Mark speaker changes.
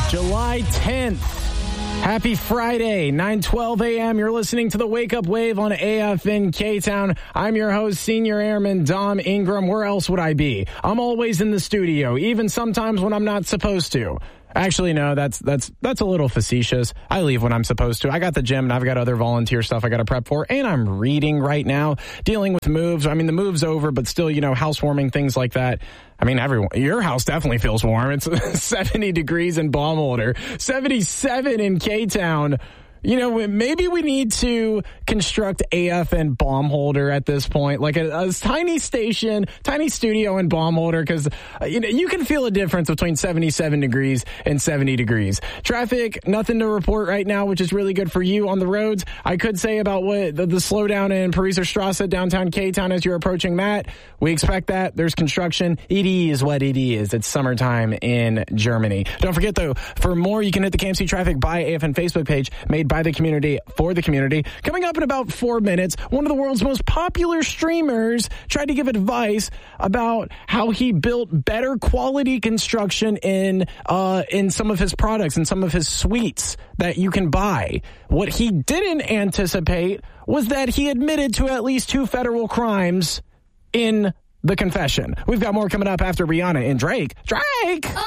Speaker 1: July 10th. Happy Friday, 9:12 a.m. You're listening to the Wake Up Wave on AFN K-Town. I'm your host, Senior Airman Dom Ingram. Where else would I be? I'm always in the studio, even sometimes when I'm not supposed to. Actually, no, that's a little facetious. I leave when I'm supposed to. I got the gym and I've got other volunteer stuff I got to prep for, and I'm reading right now, dealing with moves. I mean, the move's over, but still, housewarming, things like that. I mean, your house definitely feels warm. It's 70 degrees in Baumholder, 77 in K-Town. Maybe we need to construct AFN Baumholder at this point, like a tiny station, tiny studio in Baumholder, because you can feel a difference between 77 degrees and 70 degrees. Traffic, nothing to report right now, which is really good for you on the roads. I could say about what the slowdown in Pariser Strasse, downtown K-Town, as you're approaching that. We expect that. There's construction. It is what it is. It's summertime in Germany. Don't forget, though, for more, you can hit the KMC Traffic by AFN Facebook page, made by the community for the community. Coming up in about 4 minutes, one of the world's most popular streamers tried to give advice about how he built better quality construction in some of his products and some of his suites that you can buy. What he didn't anticipate was that he admitted to at least 2 federal crimes in the confession. We've got more coming up after Rihanna and Drake.